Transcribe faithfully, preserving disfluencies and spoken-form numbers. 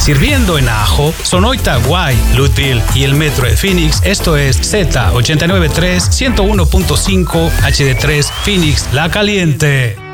sirviendo en Ajo, Sonoita, Guay, Lutville y el Metro de Phoenix. Esto es Z ochenta y nueve punto tres, ciento uno punto cinco H D tres Phoenix La Caliente.